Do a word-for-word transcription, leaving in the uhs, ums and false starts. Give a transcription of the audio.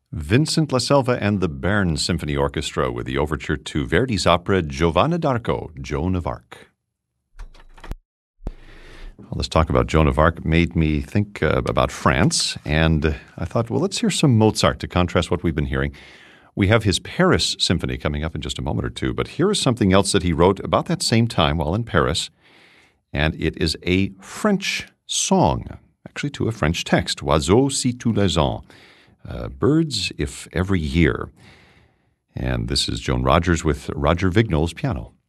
Vincent LaSelva and the Bern Symphony Orchestra with the overture to Verdi's opera Giovanna d'Arco, Joan of Arc. Well, let's talk about Joan of Arc. Made me think uh, about France, and I thought, well, let's hear some Mozart to contrast what we've been hearing. We have his Paris Symphony coming up in just a moment or two, but here is something else that he wrote about that same time while in Paris, and it is a French song, actually to a French text, Oiseaux si tous les ans, uh, birds if every year. And this is Joan Rogers with Roger Vignol's piano.